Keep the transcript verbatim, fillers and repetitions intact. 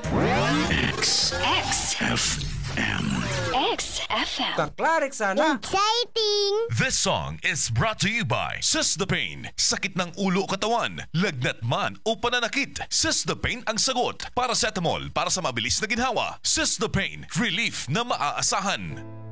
X X F M. X F M. Kaklarik sana. Exciting! This song is brought to you by Sysdapane. Sakit ng ulo o katawan, lagnat man o pananakit, Sysdapane ang sagot. Paracetamol para sa mabilis na ginhawa. Sysdapane, relief na maaasahan.